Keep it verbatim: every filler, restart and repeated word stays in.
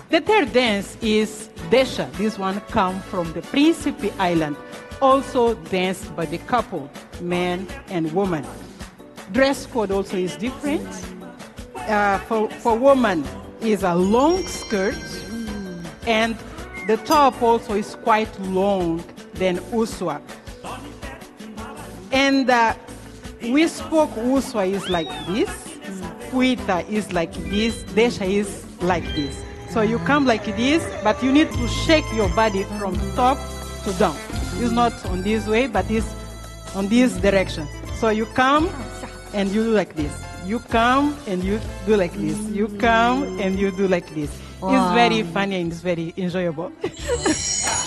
The third dance is Desha. This one comes from the Principe Island, also danced by the couple, man and woman. Dress code also is different. Uh, for, for woman is a long skirt, and the top also is quite long than Uswa. And uh, we spoke Uswa is like this, Puita is like this, Desha is like this. So you come like this, but you need to shake your body from top to down. It's not on this way, but it's on this direction. So you come and you do like this. You come and you do like this. You come and you do like this. Wow. It's very funny and it's very enjoyable.